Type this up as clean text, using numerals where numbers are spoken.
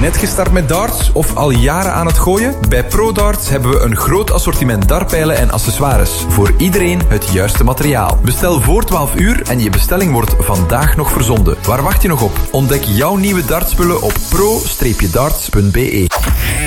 net gestart met darts of al jaren aan het gooien? Bij ProDarts hebben we een groot assortiment dartpijlen en accessoires. Voor iedereen het juiste materiaal. Bestel voor 12 uur en je bestelling wordt vandaag nog verzonden. Waar wacht je nog op? Ontdek jouw nieuwe dartspullen op pro-darts.be.